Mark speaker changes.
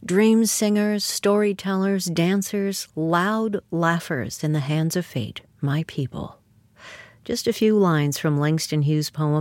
Speaker 1: Dream singers, storytellers, dancers, loud laughers in the hands of fate, my people. Just a few lines from Langston Hughes' poem,